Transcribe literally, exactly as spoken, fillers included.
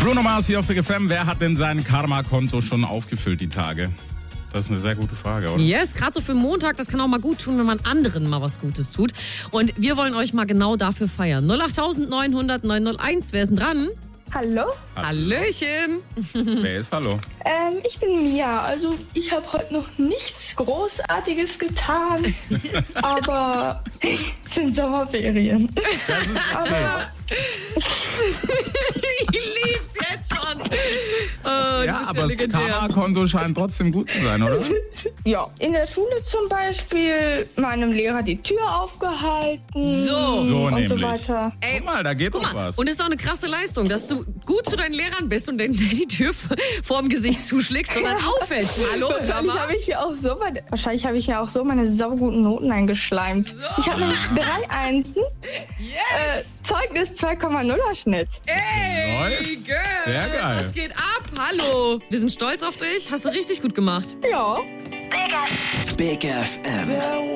Bruno Mars hier auf Big F M. Wer hat denn sein Karma-Konto schon aufgefüllt die Tage? Das ist eine sehr gute Frage, oder? Yes, gerade so für Montag, das kann auch mal gut tun, wenn man anderen mal was Gutes tut. Und wir wollen euch mal genau dafür feiern. null acht neun null null neun null eins, wer ist denn dran? Hallo? Hallöchen. Wer ist Hallo? Ähm, ich bin Mia. Also ich habe heute noch nichts Großartiges getan, aber es sind Sommerferien. Das ist okay. Aber Ich lieb's jetzt schon. Oh, Ja, aber das Karma-Konto scheint trotzdem gut zu sein, oder? ja, in der Schule zum Beispiel meinem Lehrer die Tür aufgehalten. So. So und nämlich. so weiter. Ey, Guck mal, da geht guck doch mal. was. Und es ist doch eine krasse Leistung, dass du gut zu deinen Lehrern bist und denen die Tür vorm Gesicht zuschlägst und dann auffällst. Hallo, hör Wahrscheinlich mal. habe ich mir auch so meine, wahrscheinlich habe ich mir auch so meine sauguten Noten eingeschleimt. Ich habe nämlich drei Einsen, Yes. äh, Zeugnis zwei Komma nuller Schnitt. Ey, Läuft. Girl. Sehr geil. Was geht ab? Hallo. Wir sind stolz auf dich. Hast du richtig gut gemacht. Ja. Big F M.